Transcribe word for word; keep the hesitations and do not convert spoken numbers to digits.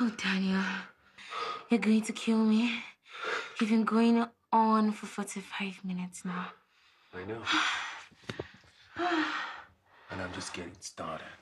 Oh, Daniel, you're going to kill me. You've been going on for forty-five minutes now. I know. And I'm just getting started.